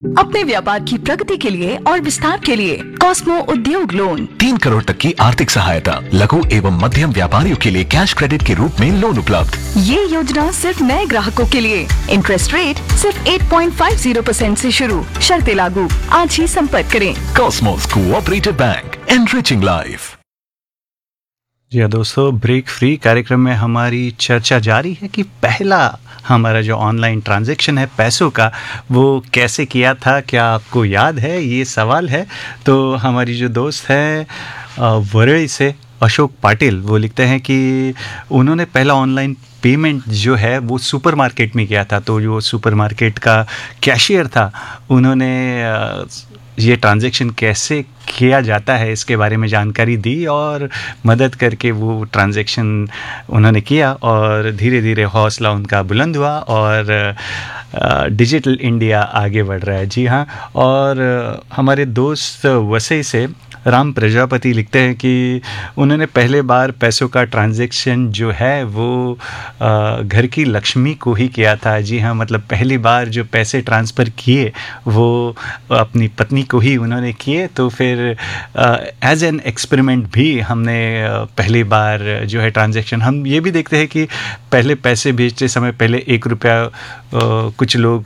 अपने व्यापार की प्रगति के लिए और विस्तार के लिए कॉस्मो उद्योग लोन 3 करोड़ तक की आर्थिक सहायता, लघु एवं मध्यम व्यापारियों के लिए कैश क्रेडिट के रूप में लोन उपलब्ध। ये योजना सिर्फ नए ग्राहकों के लिए। इंटरेस्ट रेट सिर्फ 8.50% से शुरू, शर्तें लागू। आज ही संपर्क करें। Cosmos cooperative bank, enriching life. जी हाँ दोस्तों, ब्रेक फ्री कार्यक्रम में हमारी चर्चा जारी है कि पहला हमारा जो ऑनलाइन ट्रांजैक्शन है पैसों का, वो कैसे किया था, क्या आपको याद है? ये सवाल है। तो हमारी जो दोस्त है वरई से अशोक पाटिल, वो लिखते हैं कि उन्होंने पहला ऑनलाइन पेमेंट जो है वो सुपरमार्केट में किया था। तो जो सुपरमार्केट का कैशियर था, उन्होंने ये ट्रांजैक्शन कैसे किया जाता है इसके बारे में जानकारी दी और मदद करके वो ट्रांजैक्शन उन्होंने किया और धीरे धीरे हौसला उनका बुलंद हुआ और डिजिटल इंडिया आगे बढ़ रहा है। जी हाँ, और हमारे दोस्त वसई से राम प्रजापति लिखते हैं कि उन्होंने पहले बार पैसों का ट्रांजैक्शन जो है वो घर की लक्ष्मी को ही किया था। जी हाँ, मतलब पहली बार जो पैसे ट्रांसफ़र किए वो अपनी पत्नी को ही उन्होंने किए। तो फिर एज एन एक्सपेरिमेंट भी हमने पहली बार जो है ट्रांजैक्शन, हम ये भी देखते हैं कि पहले पैसे भेजते समय पहले 1 रुपया कुछ लोग